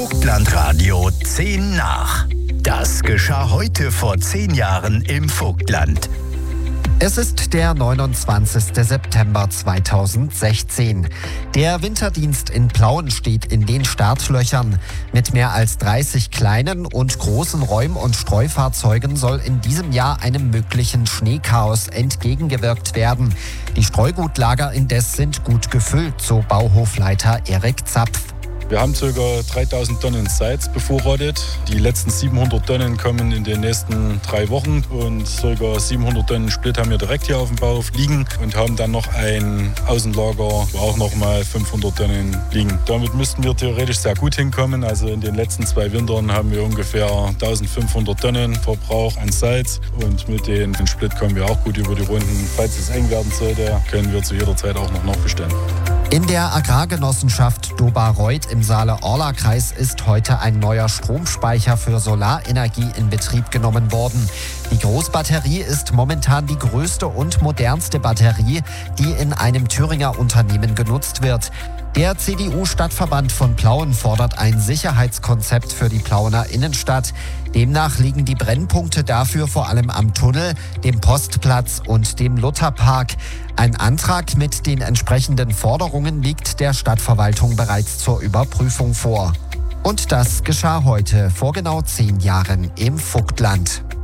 Vogtlandradio 10 nach. Das geschah heute vor 10 Jahren im Vogtland. Es ist der 29. September 2016. Der Winterdienst in Plauen steht in den Startlöchern. Mit mehr als 30 kleinen und großen Räum- und Streufahrzeugen soll in diesem Jahr einem möglichen Schneechaos entgegengewirkt werden. Die Streugutlager indes sind gut gefüllt, so Bauhofleiter Erik Zapf. Wir haben ca. 3000 Tonnen Salz bevorratet. Die letzten 700 Tonnen kommen in den nächsten 3 Wochen und ca. 700 Tonnen Split haben wir direkt hier auf dem Bauhof liegen und haben dann noch ein Außenlager, wo auch noch mal 500 Tonnen liegen. Damit müssten wir theoretisch sehr gut hinkommen. Also in den letzten 2 Wintern haben wir ungefähr 1500 Tonnen Verbrauch an Salz und mit dem Split kommen wir auch gut über die Runden. Falls es eng werden sollte, können wir zu jeder Zeit auch noch nachbestellen. In der Agrargenossenschaft Dobareuth im Saale-Orla-Kreis ist heute ein neuer Stromspeicher für Solarenergie in Betrieb genommen worden. Die Großbatterie ist momentan die größte und modernste Batterie, die in einem Thüringer Unternehmen genutzt wird. Der CDU-Stadtverband von Plauen fordert ein Sicherheitskonzept für die Plauener Innenstadt. Demnach liegen die Brennpunkte dafür vor allem am Tunnel, dem Postplatz und dem Lutherpark. Ein Antrag mit den entsprechenden Forderungen liegt der Stadtverwaltung bereits zur Überprüfung vor. Und das geschah heute vor genau 10 Jahren im Vogtland.